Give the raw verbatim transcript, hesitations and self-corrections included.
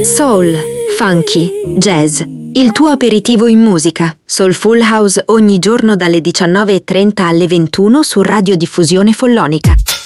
Soul, funky, jazz. Il tuo aperitivo in musica. Soulful House ogni giorno dalle diciannove e trenta alle ventuno su Radiodiffusione Follonica.